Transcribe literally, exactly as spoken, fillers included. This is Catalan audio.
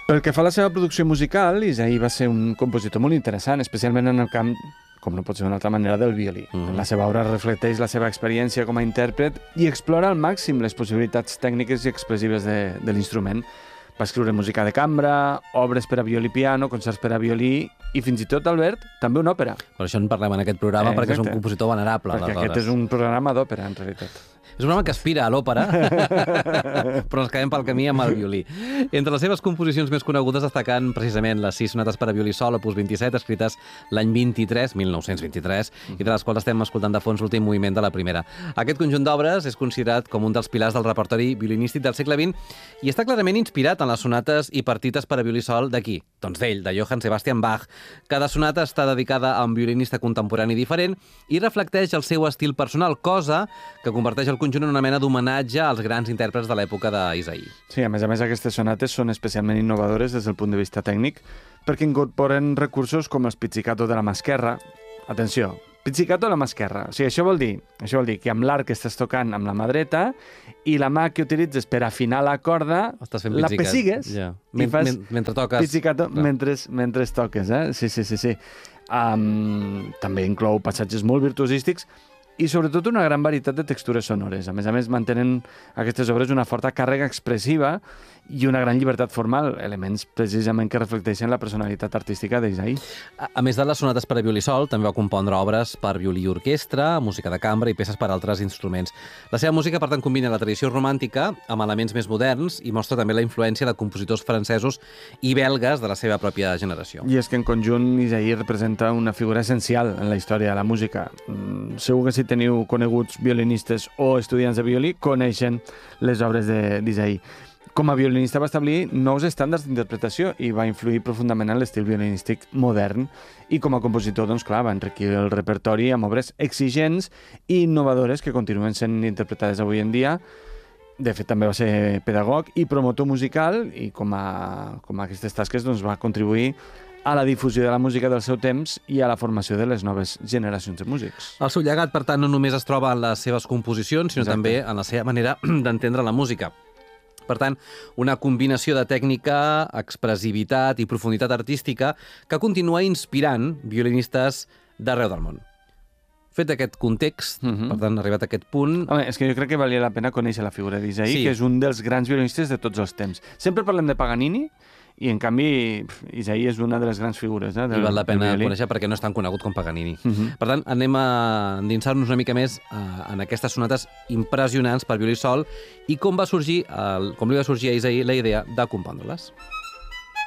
Pel que fa a la seva producció musical, Isaí va ser un compositor molt interessant, especialment en el camp, com no pot ser d'una altra manera, del violí. Mm. La seva obra reflecteix la seva experiència com a intèrpret i explora al màxim les possibilitats tècniques i expressives de, de l'instrument. Va escriure música de cambra, obres per a violí i piano, concerts per a violí i fins i tot, Albert, també una òpera. Per això en parlem en aquest programa, eh, perquè és un compositor venerable. Perquè aquest és un programa d'òpera, en realitat. És un programa que aspira a l'òpera, però ens quedem pel camí amb el violí. Entre les seves composicions més conegudes destacant precisament les sis sonates per a violí sol, opus vint-i-set, escrites l'any vint-i-tres, mil nou-cents vint-i-tres, i de les quals estem escoltant de fons l'últim moviment de la primera. Aquest conjunt d'obres és considerat com un dels pilars del repertori violinístic del segle vint i està clarament inspirat en les sonates i partites per a violí sol d'aquí, doncs d'ell, de Johann Sebastian Bach. Cada sonata està dedicada a un violinista contemporani diferent i reflecteix el seu estil personal, cosa que converteix el conjunt en una mena d'homenatge als grans intèrprets de l'època d'Isaí. Sí, a més a més aquestes sonates són especialment innovadores des del punt de vista tècnic perquè incorporen recursos com el pizzicato de la mà esquerra. Atenció, pizzicato de la mà esquerra. O sigui, això vol dir, això vol dir que amb l'arc estàs tocant amb la mà dreta i la mà que utilitzes per afinar la corda la pessigues ja. i fas mentre toques pizzicato mentre, mentre toques. Eh? Sí, sí, sí. sí. Um, també inclou passatges molt virtuosístics i sobretot una gran varietat de textures sonores. A més a més, mantenen aquestes obres una forta càrrega expressiva i una gran llibertat formal, elements precisament que reflecteixen la personalitat artística d'Isaí. A, a més de les sonates per a violí sol, també va compondre obres per violí i orquestra, música de cambra i peces per a altres instruments. La seva música, per tant, combina la tradició romàntica amb elements més moderns i mostra també la influència de compositors francesos i belgues de la seva pròpia generació. I és que en conjunt Isaí representa una figura essencial en la història de la música. Mm, segur que si teniu coneguts violinistes o estudiants de violí, coneixen les obres d'Isaí. Com a violinista va establir nous estàndards d'interpretació i va influir profundament en l'estil violinístic modern i com a compositor, doncs clar, va enriquir el repertori amb obres exigents i innovadores que continuen sent interpretades avui en dia. De fet, també va ser pedagog i promotor musical i com a, com a aquestes tasques doncs, va contribuir a la difusió de la música del seu temps i a la formació de les noves generacions de músics. El seu llegat, per tant, no només es troba en les seves composicions, sinó Exacte. també en la seva manera d'entendre la música. Per tant, una combinació de tècnica, expressivitat i profunditat artística que continua inspirant violinistes d'arreu del món. Fet aquest context, uh-huh. per tant, arribat a aquest punt... Home, és que jo crec que valia la pena conèixer la figura d'Isaí, sí. que és un dels grans violinistes de tots els temps. Sempre parlem de Paganini, i en canvi Isaí és una de les grans figures. Eh, del, I val la pena conèixer perquè no és tan conegut com Paganini. Uh-huh. Per tant, anem a endinsar-nos una mica més uh, en aquestes sonates impressionants per violí sol i com va sorgir, el, com li va sorgir a Isaí la idea de compondre-les.